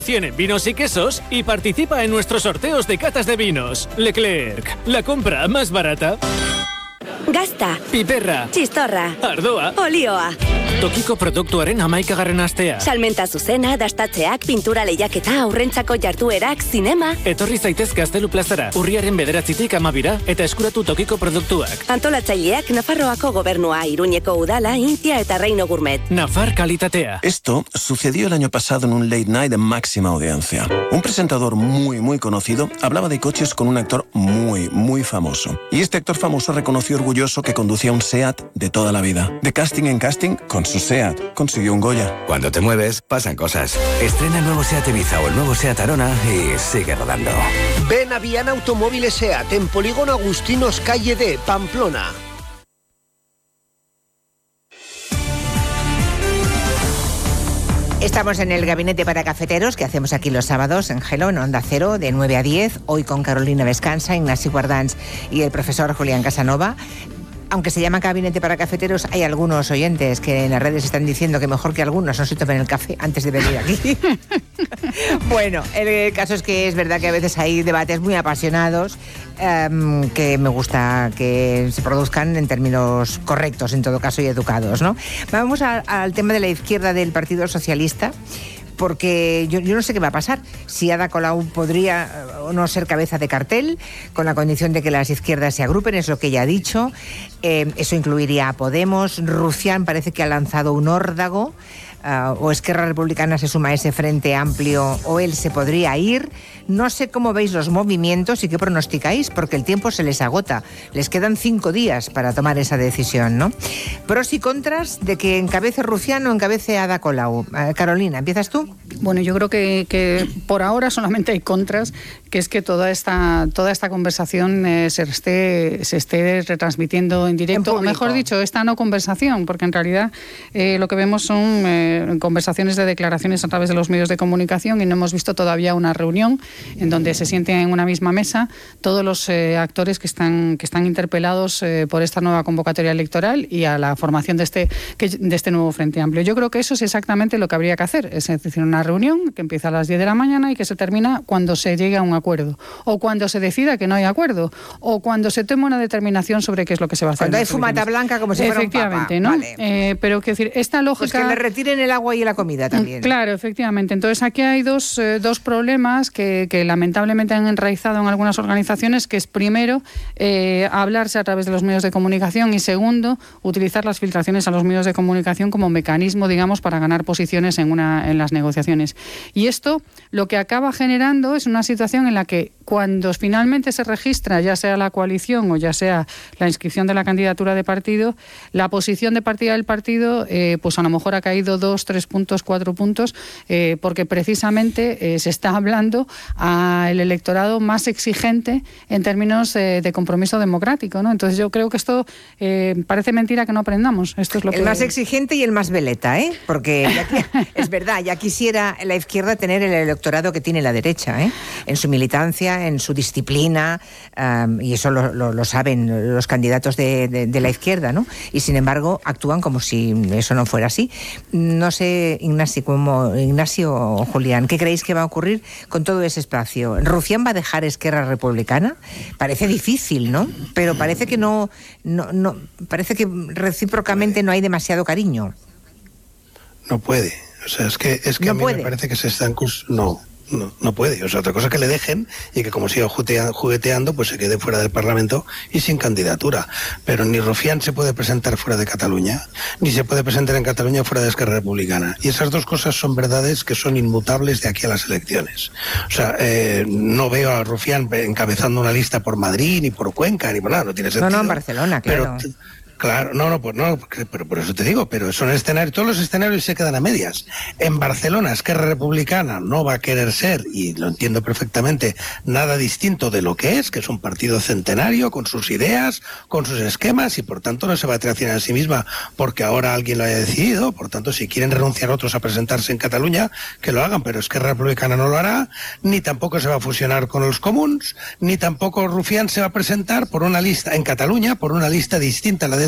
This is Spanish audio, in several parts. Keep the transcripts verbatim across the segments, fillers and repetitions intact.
En vinos y quesos y participa en nuestros sorteos de catas de vinos. Leclerc, la compra más barata. Gazta, Piperra, Txistorra, Ardoa, Olioa. Tokiko produktuaren hamaikagarren astea. Salmenta zuzena, dastatzeak, pintura lehiaketa, aurrentzako jarduerak, zinema. Etorri zaitez Gaztelu plazara, urriaren bederatzitik amabira eta eskuratu tokiko produktuak. Antolatzaileak Nafarroako gobernua, Iruñeko udala, Intia eta Reino Gourmet. Nafar kalitatea. Esto sucedió el año pasado en un late night de máxima audiencia. Un presentador muy, muy conocido hablaba de coches con un actor muy, muy famoso. Y este actor famoso reconoció orgulloso que conducía un SEAT de toda la vida. De casting en casting, con su SEAT consiguió un Goya. Cuando te mueves, pasan cosas. Estrena el nuevo SEAT Ibiza o el nuevo SEAT Arona y sigue rodando. Ven a Vian Automóviles SEAT en Polígono Agustinos, calle D, Pamplona. Estamos en el Gabinete para Cafeteros, que hacemos aquí los sábados en Gelo, en Onda Cero, de nueve a diez, hoy con Carolina Vescansa, Ignasi Guardans y el profesor Julián Casanova. Aunque se llama Gabinete para Cafeteros, hay algunos oyentes que en las redes están diciendo que mejor que algunos no se tomen el café antes de venir aquí. Bueno, el caso es que es verdad que a veces hay debates muy apasionados um, que me gusta que se produzcan en términos correctos, en todo caso, y educados, ¿no? Vamos a, al tema de la izquierda del Partido Socialista, porque yo, yo no sé qué va a pasar. Si Ada Colau podría o no ser cabeza de cartel, con la condición de que las izquierdas se agrupen, es lo que ella ha dicho. Eh, eso incluiría a Podemos. Rufián parece que ha lanzado un órdago. Uh, o Esquerra Republicana se suma a ese frente amplio, o él se podría ir. No sé cómo veis los movimientos y qué pronosticáis, porque el tiempo se les agota. Les quedan cinco días para tomar esa decisión, ¿no? Pros y contras de que encabece Rufián o encabece Ada Colau. Uh, Carolina, ¿empiezas tú? Bueno, yo creo que, que por ahora solamente hay contras, que es que toda esta toda esta conversación eh, se esté se esté retransmitiendo en directo, o mejor dicho, esta no conversación, porque en realidad eh, lo que vemos son eh, conversaciones de declaraciones a través de los medios de comunicación, y no hemos visto todavía una reunión en donde se sienten en una misma mesa todos los eh, actores que están que están interpelados eh, por esta nueva convocatoria electoral y a la formación de este que, de este nuevo Frente Amplio. Yo creo que eso es exactamente lo que habría que hacer, es decir, una reunión que empieza a las diez de la mañana y que se termina cuando se llegue a un acuerdo, o cuando se decida que no hay acuerdo, o cuando se tome una determinación sobre qué es lo que se va a hacer. Cuando hay fumata blanca, como si fuera un papa. Efectivamente, ¿no? Vale. Eh, pero quiero decir, esta lógica... Pues que le retiren el agua y la comida también. Claro, efectivamente. Entonces aquí hay dos, eh, dos problemas que, que lamentablemente han enraizado en algunas organizaciones, que es primero eh, hablarse a través de los medios de comunicación, y segundo, utilizar las filtraciones a los medios de comunicación como mecanismo, digamos, para ganar posiciones en, una, en las negociaciones. Y esto lo que acaba generando es una situación en la que cuando finalmente se registra, ya sea la coalición o ya sea la inscripción de la candidatura de partido, la posición de partida del partido eh, pues a lo mejor ha caído dos, tres puntos, cuatro puntos, eh, porque precisamente eh, se está hablando al electorado más exigente en términos eh, de compromiso democrático, ¿no? Entonces yo creo que esto eh, parece mentira que no aprendamos. Esto es lo el que... más exigente y el más veleta, ¿eh? Porque ya que, es verdad, ya quisiera la izquierda tener el electorado que tiene la derecha, ¿eh? En su militancia, en su disciplina, um, y eso lo, lo, lo saben los candidatos de, de, de la izquierda, ¿no? Y sin embargo actúan como si eso no fuera así. No sé, Ignacio, como Ignacio o Julián, ¿qué creéis que va a ocurrir con todo ese espacio? ¿Rufián va a dejar Esquerra Republicana? Parece difícil, ¿no? Pero parece que no, no, no parece que recíprocamente no hay demasiado cariño. No puede. O sea, es que, es que no a mí puede. me parece que se están... No, no, no puede. O sea, otra cosa que le dejen y que como siga jugueteando, pues se quede fuera del Parlamento y sin candidatura. Pero ni Rufián se puede presentar fuera de Cataluña, ni se puede presentar en Cataluña fuera de Esquerra Republicana. Y esas dos cosas son verdades que son inmutables de aquí a las elecciones. O sea, eh, no veo a Rufián encabezando una lista por Madrid, ni por Cuenca, ni por nada. No tiene sentido. No, no, en Barcelona, claro. Pero, Claro, no, no, pues no, pero por eso te digo, pero son escenarios, todos los escenarios se quedan a medias. En Barcelona, Esquerra Republicana no va a querer ser, y lo entiendo perfectamente, nada distinto de lo que es, que es un partido centenario, con sus ideas, con sus esquemas, y por tanto no se va a traicionar a sí misma porque ahora alguien lo haya decidido. Por tanto, si quieren renunciar otros a presentarse en Cataluña, que lo hagan, pero Esquerra Republicana no lo hará, ni tampoco se va a fusionar con los comuns, ni tampoco Rufián se va a presentar por una lista en Cataluña, por una lista distinta a la de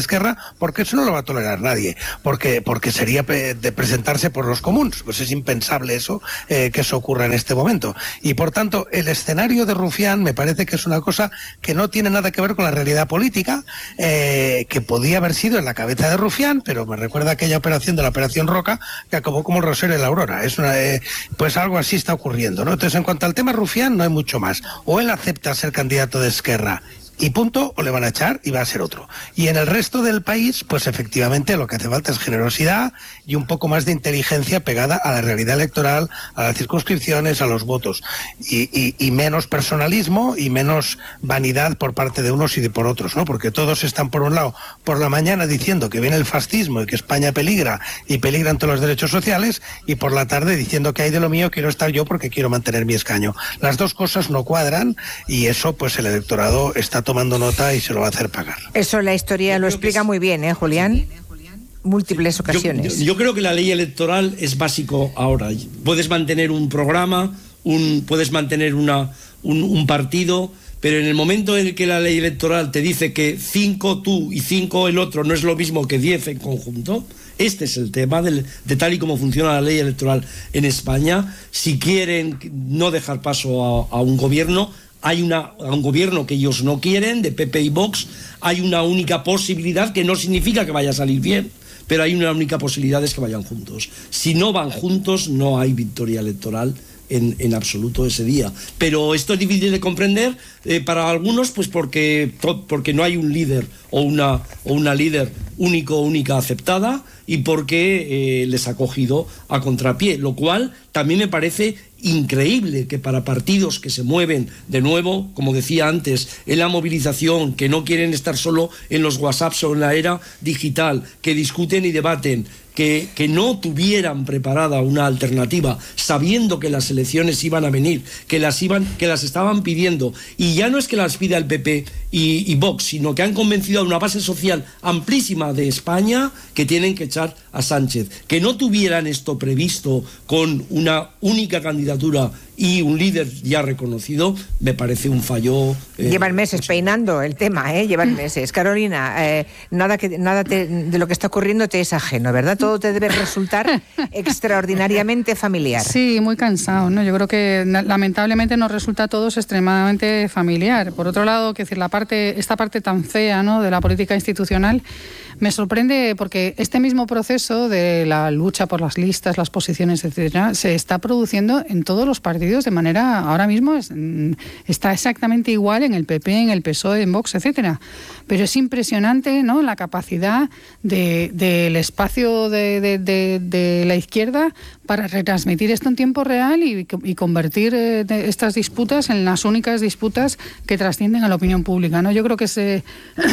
Esquerra, porque eso no lo va a tolerar nadie, porque, porque sería pe- de presentarse por los comuns. Pues es impensable eso, eh, que eso ocurra en este momento. Y por tanto, el escenario de Rufián me parece que es una cosa que no tiene nada que ver con la realidad política, eh, que podía haber sido en la cabeza de Rufián, pero me recuerda aquella operación de la Operación Roca, que acabó como el Rosario de la Aurora. Es una, eh, pues algo así está ocurriendo, ¿no? Entonces, en cuanto al tema Rufián, no hay mucho más. O él acepta ser candidato de Esquerra y punto, o le van a echar y va a ser otro. Y en el resto del país, pues efectivamente lo que hace falta es generosidad y un poco más de inteligencia pegada a la realidad electoral, a las circunscripciones, a los votos. Y, y, y menos personalismo y menos vanidad por parte de unos y de por otros, ¿no? Porque todos están, por un lado, por la mañana diciendo que viene el fascismo y que España peligra y peligran todos los derechos sociales, y por la tarde diciendo que hay de lo mío, quiero estar yo porque quiero mantener mi escaño. Las dos cosas no cuadran y eso, pues el electorado está tomando nota y se lo va a hacer pagar. Eso la historia lo explica es... muy bien, ¿eh, Julián? Múltiples ocasiones. Yo, yo, yo creo que la ley electoral es básico ahora. Puedes mantener un programa, un, puedes mantener una, un, un partido, pero en el momento en el que la ley electoral te dice que cinco tú y cinco el otro no es lo mismo que diez en conjunto, este es el tema del, de tal y como funciona la ley electoral en España. Si quieren no dejar paso a, a un gobierno, hay una, a un gobierno que ellos no quieren, de P P y Vox, hay una única posibilidad, que no significa que vaya a salir bien, pero hay una única posibilidad, es que vayan juntos. Si no van juntos, no hay victoria electoral en, en absoluto ese día. Pero esto es difícil de comprender eh, para algunos, pues porque, porque no hay un líder o una, o una líder único o única aceptada, y porque eh, les ha cogido a contrapié, lo cual también me parece increíble que para partidos que se mueven de nuevo, como decía antes, en la movilización, que no quieren estar solo en los WhatsApps o en la era digital, que discuten y debaten, que, que no tuvieran preparada una alternativa, sabiendo que las elecciones iban a venir, que las iban, que las estaban pidiendo, y ya no es que las pida el P P y, y Vox, sino que han convencido a una base social amplísima de España que tienen que echar a Sánchez. Que no tuvieran esto previsto con una única candidatura y un líder ya reconocido, me parece un fallo. Eh, Llevan meses pues, peinando el tema, ¿eh? Llevan meses. Carolina, eh, nada, que, nada te, de lo que está ocurriendo te es ajeno, ¿verdad? Todo te debe resultar extraordinariamente familiar. Sí, muy cansado, ¿no? Yo creo que lamentablemente nos resulta a todos extremadamente familiar. Por otro lado, que decir, la parte, esta parte tan fea, ¿no?, de la política institucional, me sorprende porque este mismo proceso de la lucha por las listas, las posiciones, etcétera, se está produciendo en todos los partidos de manera, ahora mismo es, está exactamente igual en el P P, en el P S O E, en Vox, etcétera. Pero es impresionante, ¿no?, la capacidad de, del espacio de, de, de, de la izquierda para retransmitir esto en tiempo real y, y convertir eh, estas disputas en las únicas disputas que trascienden a la opinión pública, ¿no? Yo creo que se...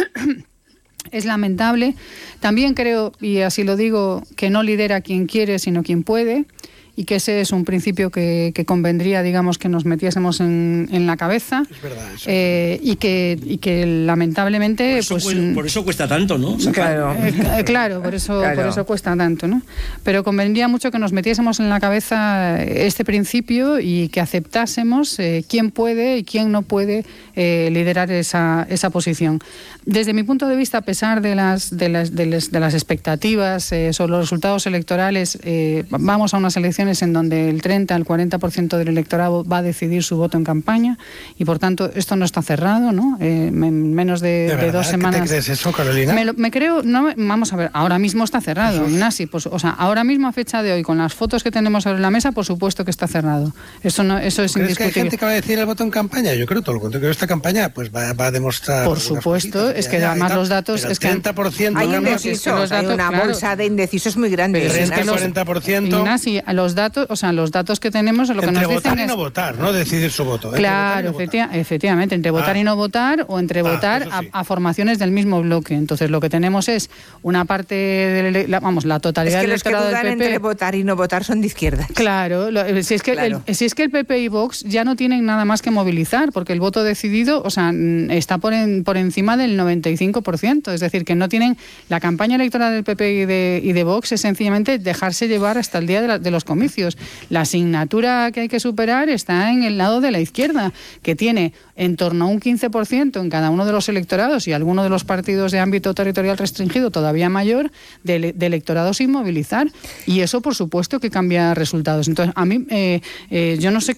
Es lamentable. También creo, y así lo digo, que no lidera quien quiere, sino quien puede, y que ese es un principio que, que convendría, digamos, que nos metiésemos en, en la cabeza. Es verdad, eso. Eh, y, que, y que lamentablemente... Por eso, pues, cu- por eso cuesta tanto, ¿no? Claro, eh, claro, por eso, claro. por eso cuesta tanto, ¿no? Pero convendría mucho que nos metiésemos en la cabeza este principio y que aceptásemos eh, quién puede y quién no puede eh, liderar esa, esa posición. Desde mi punto de vista, a pesar de las, de las, de las, de las expectativas eh, sobre los resultados electorales, eh, vamos a unas elecciones en donde el treinta al cuarenta por ciento del electorado va a decidir su voto en campaña, y por tanto esto no está cerrado, ¿no? Eh, en menos de, ¿De, de dos semanas. ¿Qué te crees eso, Carolina? Me, lo, me creo, no, vamos a ver, ahora mismo está cerrado, Ignasi, pues, o sea, ahora mismo a fecha de hoy, con las fotos que tenemos sobre la mesa, por supuesto que está cerrado. Eso no, eso es ¿Crees indiscutible. que hay gente que va a decir el voto en campaña? Yo creo todo lo contrario, que esta campaña pues va, va a demostrar. Por supuesto, cosita, es que además los datos es que el treinta por ciento hay indecisos, indecisos, es que los datos, hay una claro, bolsa de indecisos muy grande. treinta, cuarenta por ciento. Ignasi, los datos, o sea, los datos que tenemos, lo que entre nos dicen votar y es... no votar, no decidir su voto. Claro, efecti- efectivamente, entre votar ah. y no votar, o entre ah, votar sí. a, a formaciones del mismo bloque. Entonces, lo que tenemos es una parte, de la, vamos, la totalidad es que del electorado los que del dudan P P... entre votar y no votar son de izquierda. Claro, lo, si, es que claro. El, si es que el P P y Vox ya no tienen nada más que movilizar, porque el voto decidido, o sea, está por, en, por encima del noventa y cinco por ciento. Es decir, que no tienen... La campaña electoral del P P y de, y de Vox es sencillamente dejarse llevar hasta el día de, la, de los comicios. comicios. La asignatura que hay que superar está en el lado de la izquierda, que tiene en torno a un quince por ciento en cada uno de los electorados y alguno de los partidos de ámbito territorial restringido todavía mayor de, de electorado sin movilizar. Y eso, por supuesto, que cambia resultados. Entonces, a mí, eh, eh, yo no sé qué